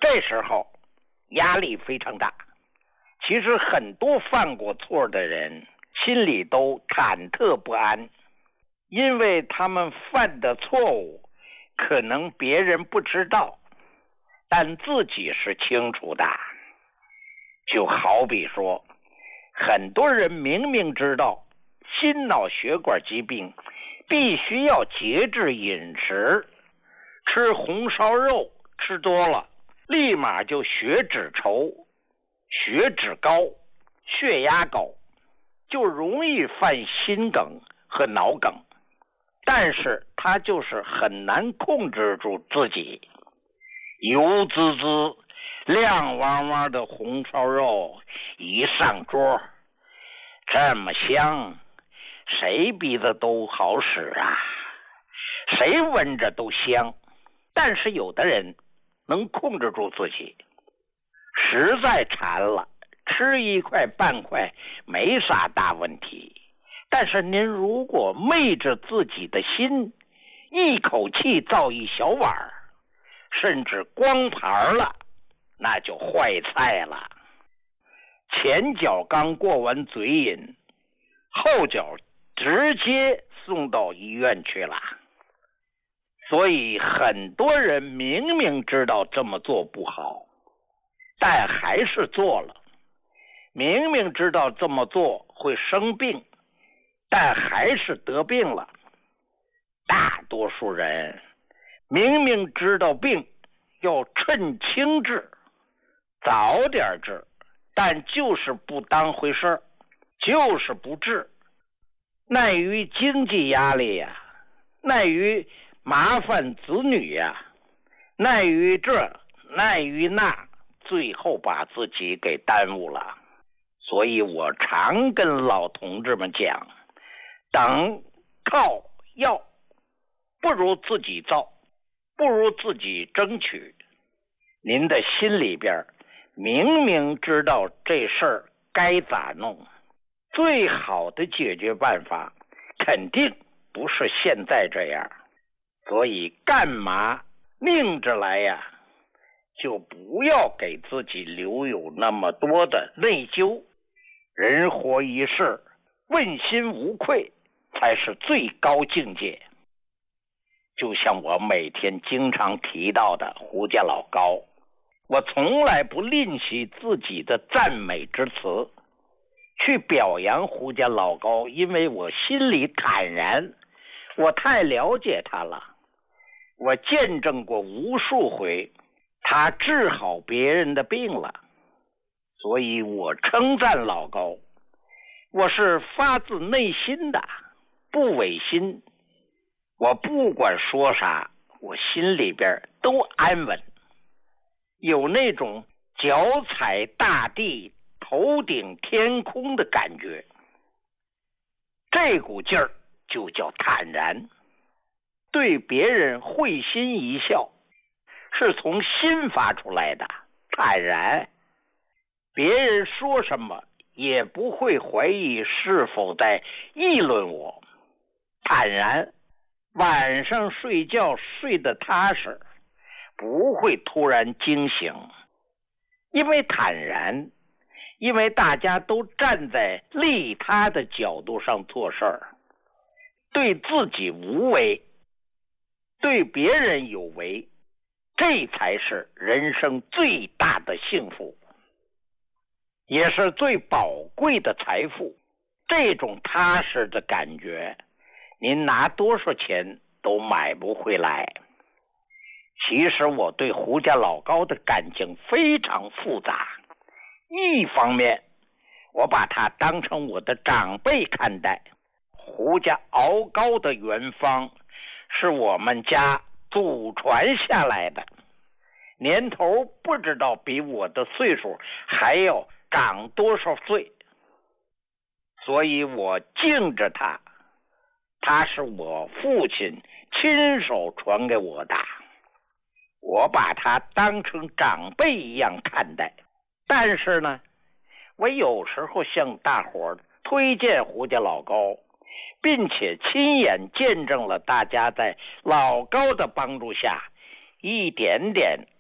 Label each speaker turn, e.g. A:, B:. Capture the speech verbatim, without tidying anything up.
A: 这时候压力非常大。其实很多犯过错的人心里都忐忑不安，因为他们犯的错误可能别人不知道，但自己是清楚的。就好比说，很多人明明知道心脑血管疾病必须要节制饮食，吃红烧肉吃多了立马就血脂稠、血脂高、血压高，就容易犯心梗和脑梗。但是他就是很难控制住自己，油滋滋亮汪汪的红烧肉一上桌，这么香，谁鼻子都好使啊，谁闻着都香。但是有的人能控制住自己，实在馋了吃一块半块没啥大问题。但是您如果昧着自己的心，一口气造一小碗，甚至光盘了，那就坏菜了。前脚刚过完嘴瘾，后脚直接送到医院去了。所以很多人明明知道这么做不好，但还是做了。明明知道这么做会生病，但还是得病了。大多数人明明知道病要趁轻治，早点治，但就是不当回事，就是不治。耐于经济压力呀、啊，耐于麻烦子女呀、啊，耐于这耐于那，最后把自己给耽误了。所以我常跟老同志们讲，等靠要不如自己造，不如自己争取。您的心里边明明知道这事儿该咋弄，最好的解决办法肯定不是现在这样。所以干嘛拧着来呀？就不要给自己留有那么多的内疚。人活一世，问心无愧才是最高境界。就像我每天经常提到的胡家老高，我从来不吝惜自己的赞美之词去表扬胡家老高，因为我心里坦然，我太了解他了。我见证过无数回他治好别人的病了，所以我称赞老高，我是发自内心的，不违心。我不管说啥，我心里边都安稳，有那种脚踩大地头顶天空的感觉。这股劲儿就叫坦然。对别人会心一笑，是从心发出来的坦然。别人说什么也不会怀疑是否在议论我，坦然。晚上睡觉睡得踏实，不会突然惊醒，因为坦然，因为大家都站在利他的角度上做事儿，对自己无为，对别人有为，这才是人生最大的幸福，也是最宝贵的财富。这种踏实的感觉，您拿多少钱都买不回来。其实我对胡家老高的感情非常复杂，一方面我把他当成我的长辈看待，胡家熬高的原方是我们家祖传下来的，年头不知道比我的岁数还要长多少岁，所以我敬着他，他是我父亲亲手传给我的，我把他当成长辈一样看待。但是呢，我有时候向大伙推荐胡家老高，并且亲眼见证了大家在老高的帮助下一点点